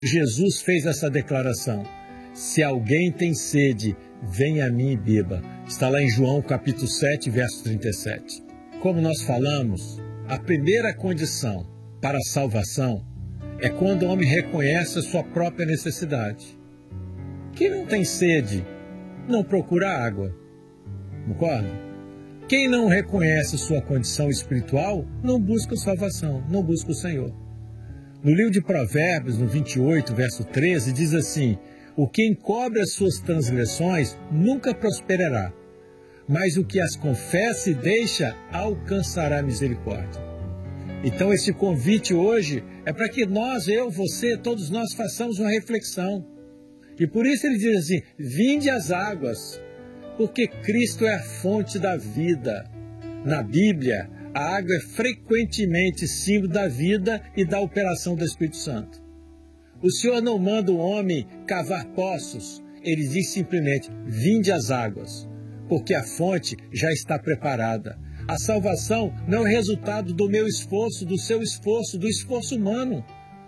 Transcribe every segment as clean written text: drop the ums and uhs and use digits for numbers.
Jesus fez essa declaração: se alguém tem sede, venha a mim e beba. Está lá em João capítulo 7, verso 37. Como nós falamos, a primeira condição para a salvação é quando o homem reconhece a sua própria necessidade. Quem não tem sede, não procura água. Concorda? Quem não reconhece sua condição espiritual, não busca salvação, não busca o Senhor. No livro de Provérbios, no 28, verso 13, diz assim: o que encobre as suas transgressões nunca prosperará, mas o que as confessa e deixa alcançará misericórdia. Então esse convite hoje é para que nós, eu, você, todos nós façamos uma reflexão. E por isso ele diz assim: vinde às águas, porque Cristo é a fonte da vida. Na Bíblia, a água é frequentemente símbolo da vida e da operação do Espírito Santo. O Senhor não manda o homem cavar poços, ele diz simplesmente: vinde às águas, porque a fonte já está preparada. A salvação não é o resultado do meu esforço, do seu esforço, do esforço humano.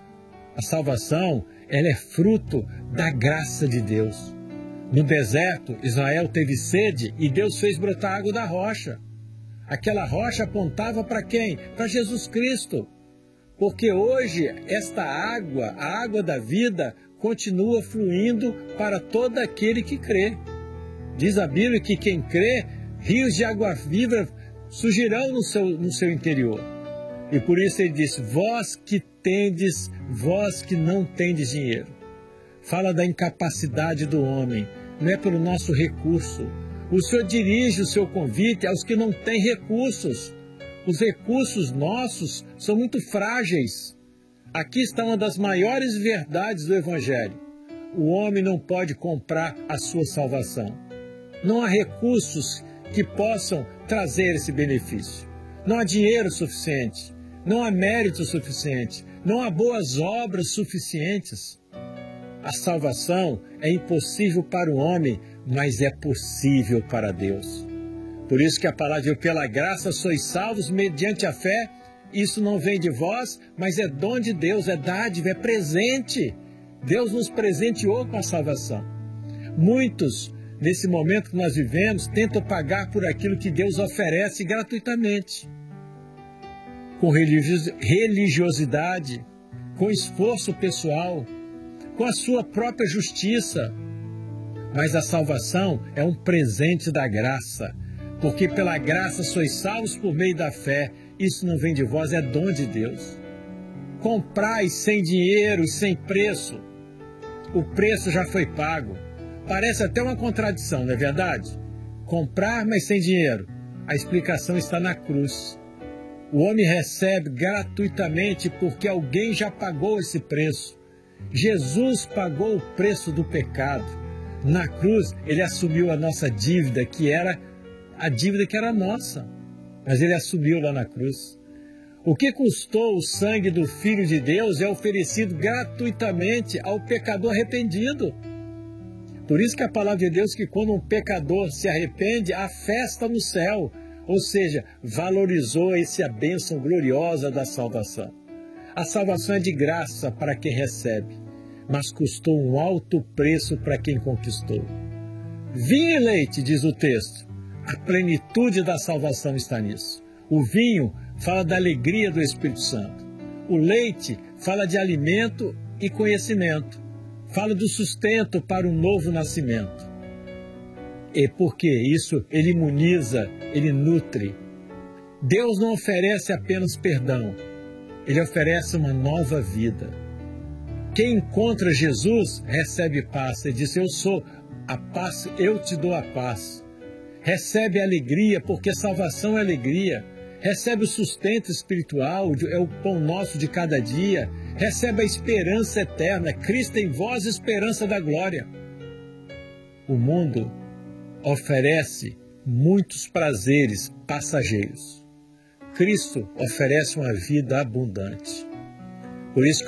A salvação, ela é fruto da graça de Deus. No deserto, Israel teve sede e Deus fez brotar água da rocha. Aquela rocha apontava para quem? Para Jesus Cristo. Porque hoje esta água, a água da vida, continua fluindo para todo aquele que crê. Diz a Bíblia que quem crê, rios de água viva surgirão no seu interior. E por isso ele disse: vós que tendes, vós que não tendes dinheiro. Fala da incapacidade do homem, não é pelo nosso recurso. O Senhor dirige o seu convite aos que não têm recursos. Os recursos nossos são muito frágeis. Aqui está uma das maiores verdades do Evangelho. O homem não pode comprar a sua salvação. Não há recursos que possam trazer esse benefício. Não há dinheiro suficiente. Não há mérito suficiente. Não há boas obras suficientes. A salvação é impossível para o homem, mas é possível para Deus. Por isso que a palavra diz: pela graça sois salvos mediante a fé. Isso não vem de vós, mas é dom de Deus, é dádiva, é presente. Deus nos presenteou com a salvação. Muitos, nesse momento que nós vivemos, tentam pagar por aquilo que Deus oferece gratuitamente. Com religiosidade, com esforço pessoal, com a sua própria justiça. Mas a salvação é um presente da graça, porque pela graça sois salvos por meio da fé. Isso não vem de vós, é dom de Deus. Comprais sem dinheiro e sem preço. O preço já foi pago. Parece até uma contradição, não é verdade? Comprar, mas sem dinheiro. A explicação está na cruz. O homem recebe gratuitamente porque alguém já pagou esse preço. Jesus pagou o preço do pecado. Na cruz, ele assumiu a nossa dívida, que era a dívida que era nossa. Mas ele assumiu lá na cruz. O que custou o sangue do Filho de Deus é oferecido gratuitamente ao pecador arrependido. Por isso que a palavra de Deus, que quando um pecador se arrepende, há festa no céu. Ou seja, valorizou essa bênção gloriosa da salvação. A salvação é de graça para quem recebe, mas custou um alto preço para quem conquistou. Vinho e leite, diz o texto. A plenitude da salvação está nisso. O vinho fala da alegria do Espírito Santo. O leite fala de alimento e conhecimento. Fala do sustento para um novo nascimento. E porque isso ele imuniza, ele nutre. Deus não oferece apenas perdão. Ele oferece uma nova vida. Quem encontra Jesus recebe paz. Ele diz: eu sou a paz, eu te dou a paz. Recebe alegria, porque salvação é alegria. Recebe o sustento espiritual, é o pão nosso de cada dia. Recebe a esperança eterna. Cristo em vós, esperança da glória. O mundo oferece muitos prazeres passageiros. Cristo oferece uma vida abundante. Por isso que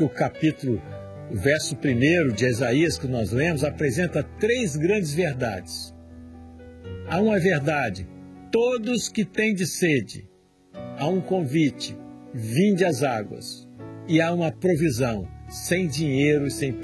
o verso 1 de Isaías que nós lemos apresenta 3 grandes verdades. Há uma verdade: todos que têm de sede. Há um convite: vinde às águas. E há uma provisão: sem dinheiro e sem